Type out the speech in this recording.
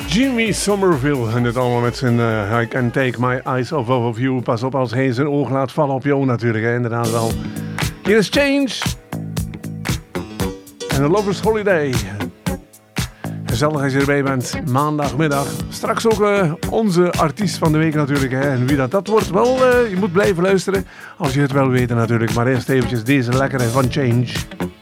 Jimmy Somerville en dit allemaal met zijn I Can Take My Eyes Off of You. Pas op als hij zijn oog laat vallen op jou natuurlijk, hè? Inderdaad wel. Hier is Change en The Lover's Holiday. Gezellig als je erbij bent, maandagmiddag. Straks ook onze artiest van de week natuurlijk, hè? En wie dat wordt, wel, je moet blijven luisteren als je het wel weet natuurlijk. Maar eerst eventjes deze lekkere van Change.